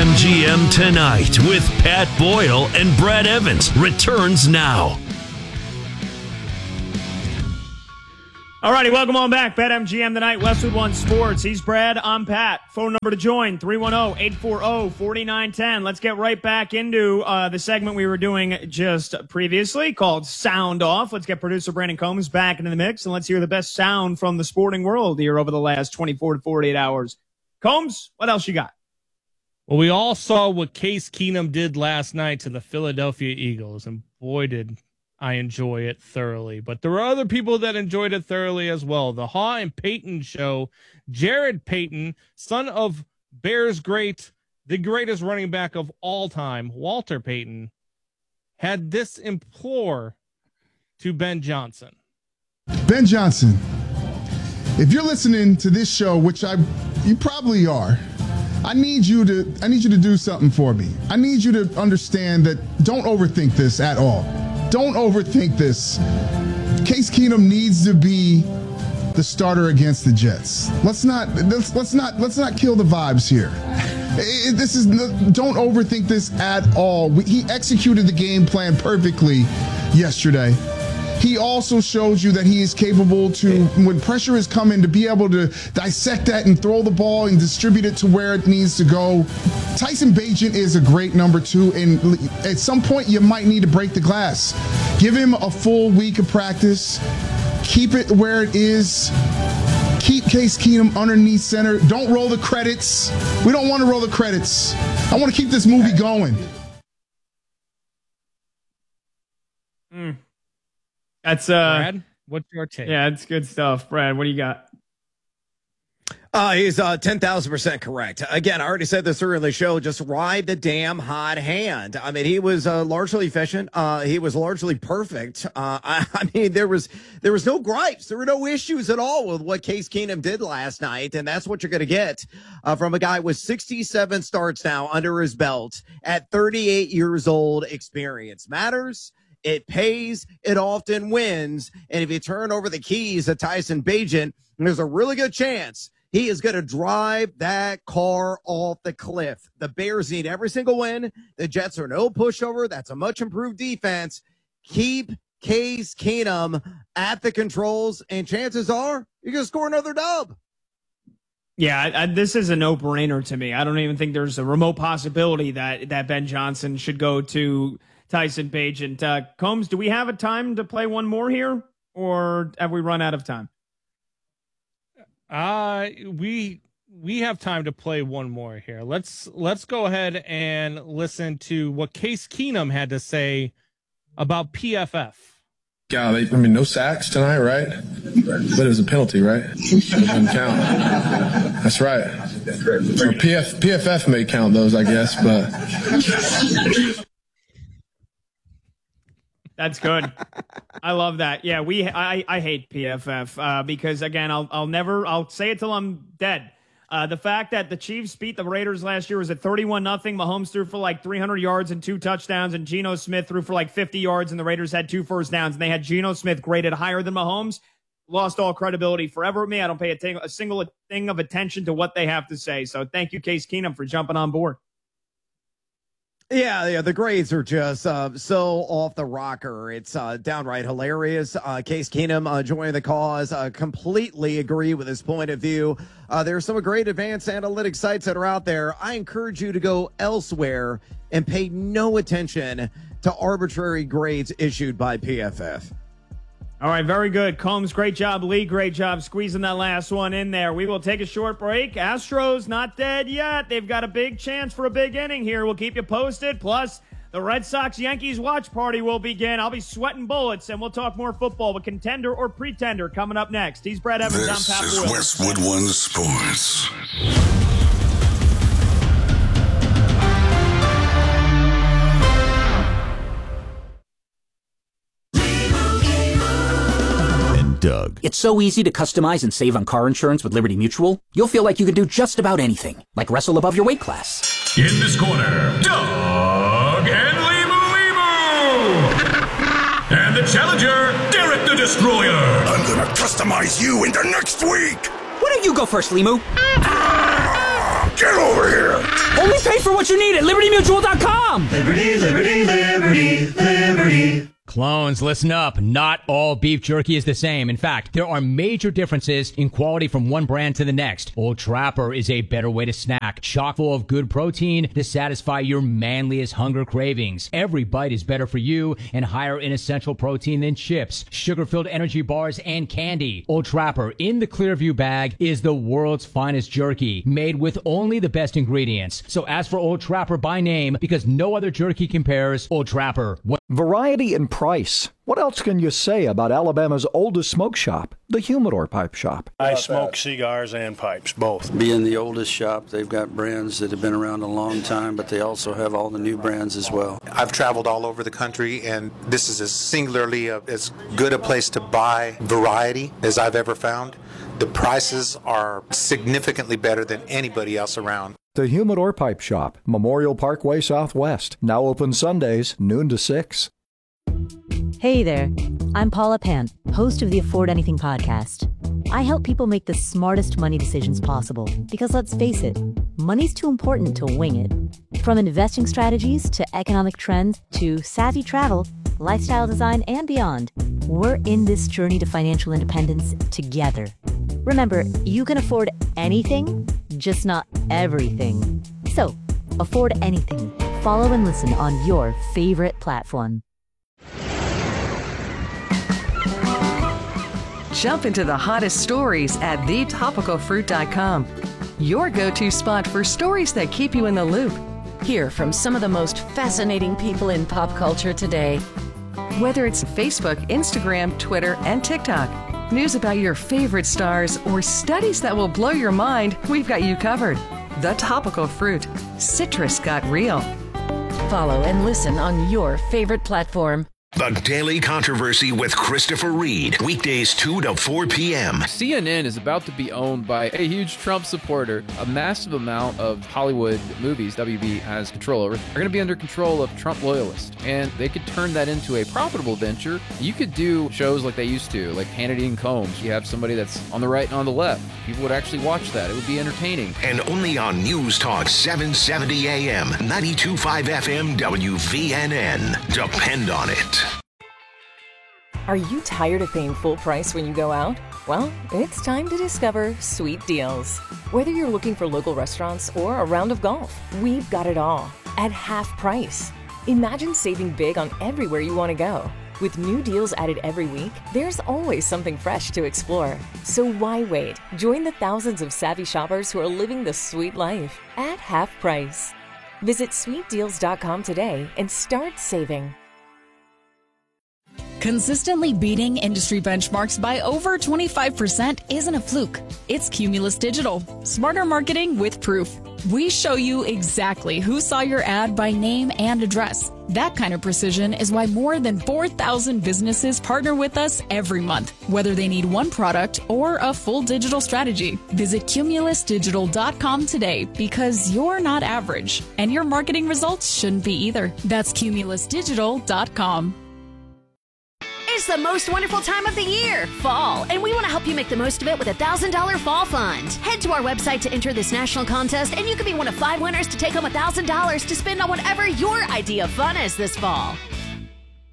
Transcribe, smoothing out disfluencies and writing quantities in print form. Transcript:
BetMGM Tonight with Pat Boyle and Brad Evans returns now. All righty, welcome on back. BetMGM Tonight, Westwood One Sports. He's Brad, I'm Pat. Phone number to join, 310-840-4910. Let's get right back into the segment we were doing just previously called Sound Off. Let's get producer Brandon Combs back into the mix, and let's hear the best sound from the sporting world here over the last 24 to 48 hours. Combs, what else you got? Well, we all saw what Case Keenum did last night to the Philadelphia Eagles, and boy, did I enjoy it thoroughly. But there were other people that enjoyed it thoroughly as well. The Haw and Payton show. Jared Payton, son of Bears great, the greatest running back of all time, Walter Payton, had this implore to Ben Johnson. Ben Johnson, if you're listening to this show, which you probably are, I need you to do something for me. I need you to understand that don't overthink this at all. Don't overthink this. Case Keenum needs to be the starter against the Jets. Let's not kill the vibes here. Don't overthink this at all. He executed the game plan perfectly yesterday. He also shows you that he is capable to, when pressure is coming, to be able to dissect that and throw the ball and distribute it to where it needs to go. Tyson Bagent is a great number 2, and at some point you might need to break the glass. Give him a full week of practice. Keep it where it is. Keep Case Keenum underneath center. Don't roll the credits. We don't want to roll the credits. I want to keep this movie going. That's Brad, what's your take? Yeah, it's good stuff. Brad, what do you got? He's 10,000% correct. Again, I already said this earlier in the show. Just ride the damn hot hand. I mean, he was largely efficient. He was largely perfect. I mean, there was no gripes. There were no issues at all with what Case Keenum did last night, and that's what you're going to get from a guy with 67 starts now under his belt at 38 years old. Experience matters. It pays. It often wins. And if you turn over the keys to Tyson Bagent, there's a really good chance he is going to drive that car off the cliff. The Bears need every single win. The Jets are no pushover. That's a much improved defense. Keep Case Keenum at the controls, and chances are you're going to score another dub. Yeah, this is a no-brainer to me. I don't even think there's a remote possibility that Ben Johnson should go to Tyson Bagent. Combs, do we have a time to play one more here, or have we run out of time? We have time to play one more here. Let's go ahead and listen to what Case Keenum had to say about PFF. Yeah, no sacks tonight, right? But it was a penalty, right? It doesn't count. That's right. PFF may count those, I guess, but. That's good. I love that. Yeah, I hate PFF because, again, I'll say it till I'm dead. The fact that the Chiefs beat the Raiders last year was at 31-0. Mahomes threw for like 300 yards and 2 touchdowns, and Geno Smith threw for like 50 yards, and the Raiders had 2 first downs, and they had Geno Smith graded higher than Mahomes. Lost all credibility forever with me. I don't pay a single thing of attention to what they have to say. So thank you, Case Keenum, for jumping on board. Yeah, the grades are just so off the rocker. It's downright hilarious. Case Keenum joining the cause. Completely agree with his point of view. There are some great advanced analytics sites that are out there. I encourage you to go elsewhere and pay no attention to arbitrary grades issued by PFF. All right, very good. Combs, great job. Lee, great job squeezing that last one in there. We will take a short break. Astros not dead yet. They've got a big chance for a big inning here. We'll keep you posted. Plus, the Red Sox-Yankees watch party will begin. I'll be sweating bullets, and we'll talk more football with contender or pretender coming up next. He's Brad Evans. I'm Pat Boyle. This is Westwood One Sports. Doug. It's so easy to customize and save on car insurance with Liberty Mutual. You'll feel like you can do just about anything, like wrestle above your weight class. In this corner, Doug and Limu. And the challenger, Derek the Destroyer. I'm gonna customize you into next week. Why don't you go first, Limu? Get over here. Only pay for what you need at LibertyMutual.com. Liberty, liberty, liberty, liberty. Clones, listen up. Not all beef jerky is the same. In fact, there are major differences in quality from one brand to the next. Old Trapper is a better way to snack, chock full of good protein to satisfy your manliest hunger cravings. Every bite is better for you and higher in essential protein than chips, sugar-filled energy bars, and candy. Old Trapper in the Clearview bag is the world's finest jerky, made with only the best ingredients. So ask for Old Trapper by name because no other jerky compares. Old Trapper. Variety and price. What else can you say about Alabama's oldest smoke shop, the Humidor Pipe Shop? I smoke cigars and pipes, both. Being the oldest shop, they've got brands that have been around a long time, but they also have all the new brands as well. I've traveled all over the country, and this is as singularly as good a place to buy variety as I've ever found. The prices are significantly better than anybody else around. The Humidor Pipe Shop, Memorial Parkway Southwest, now open Sundays, noon to 6. Hey there, I'm Paula Pant, host of the Afford Anything podcast. I help people make the smartest money decisions possible because let's face it, money's too important to wing it. From investing strategies to economic trends to savvy travel, lifestyle design, and beyond, we're in this journey to financial independence together. Remember, you can afford anything, just not everything. So, afford anything. Follow and listen on your favorite platform. Jump into the hottest stories at thetopicalfruit.com. Your go-to spot for stories that keep you in the loop. Hear from some of the most fascinating people in pop culture today. Whether it's Facebook, Instagram, Twitter, and TikTok, news about your favorite stars, or studies that will blow your mind, we've got you covered. The Topical Fruit. Citrus got real. Follow and listen on your favorite platform. The Daily Controversy with Christopher Reed. Weekdays 2 to 4 p.m. CNN is about to be owned by a huge Trump supporter. A massive amount of Hollywood movies WB has control over are going to be under control of Trump loyalists. And they could turn that into a profitable venture. You could do shows like they used to, like Hannity and Combs. You have somebody that's on the right and on the left. People would actually watch that. It would be entertaining. And only on News Talk 770 AM, 92.5 FM, WVNN. Depend on it. Are you tired of paying full price when you go out? Well, it's time to discover Sweet Deals. Whether you're looking for local restaurants or a round of golf, we've got it all at half price. Imagine saving big on everywhere you want to go. With new deals added every week, there's always something fresh to explore. So why wait? Join the thousands of savvy shoppers who are living the sweet life at half price. Visit sweetdeals.com today and start saving. Consistently beating industry benchmarks by over 25% isn't a fluke. It's Cumulus Digital. Smarter marketing with proof. We show you exactly who saw your ad by name and address. That kind of precision is why more than 4,000 businesses partner with us every month, whether they need one product or a full digital strategy. Visit cumulusdigital.com today because you're not average, and your marketing results shouldn't be either. That's cumulusdigital.com. It's the most wonderful time of the year, fall, and we want to help you make the most of it with a $1,000 fall fund. Head to our website to enter this national contest, and you could be one of 5 winners to take home $1,000 to spend on whatever your idea of fun is this fall.